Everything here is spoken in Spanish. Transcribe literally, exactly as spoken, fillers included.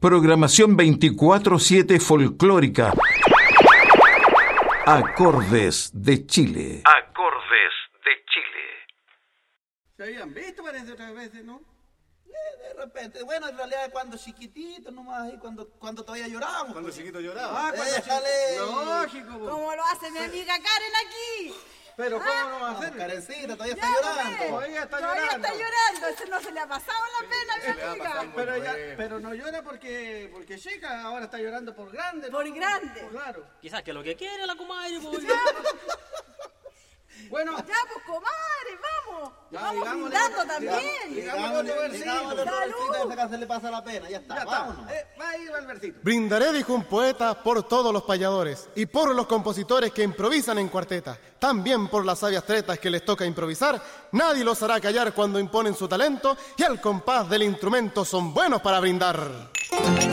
Programación veinticuatro siete folclórica. Acordes de Chile. Acordes de Chile. Se habían visto, parece, otras veces, ¿no? Eh, de repente, bueno, en realidad cuando chiquitito nomás, y cuando, cuando todavía llorábamos. Cuando pues. chiquito lloraba. Ah, cuando Déjale. Lógico, po. Como lo hace mi amiga Karen aquí. Pero ¿cómo no va a No, hacer? Karencita, todavía Ya, está llorando. pues. Todavía está Todavía llorando. está llorando. Eso no se le ha pasado la pena a mi le va a amiga. pasar. Pero, ya, bueno. pero no llora porque, porque chica, ahora está llorando por grande. ¿no? Por grande. Pues claro. Quizás que lo que quiere la comadre, pues. Bueno, Ya, pues, comadre, vamos. Ya, vamos digámosle brindando otro- también. digámosle otro versito. Digámosle otro Salud. versito, ese que se le pasa la pena, ya está, ya está. vámonos. Eh, va a ir al versito. Brindaré, dijo un poeta, por todos los payadores y por los compositores que improvisan en cuarteta. También por las sabias tretas que les toca improvisar. Nadie los hará callar cuando imponen su talento y al compás del instrumento son buenos para brindar.